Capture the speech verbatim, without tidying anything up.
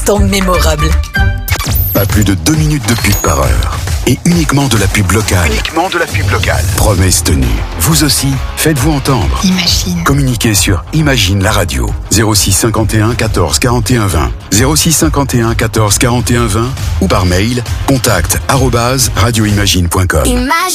Temps mémorable. Pas plus de deux minutes de pub par heure. Et uniquement de la pub locale. Uniquement de la pub locale. Promesse tenue. Vous aussi, faites-vous entendre. Imagine. Communiquez sur Imagine la radio. zéro six cinquante et un quatorze quarante et un vingt. zéro six cinquante et un quatorze quarante et un vingt. Ou par mail, contact arobase radioimagine point com.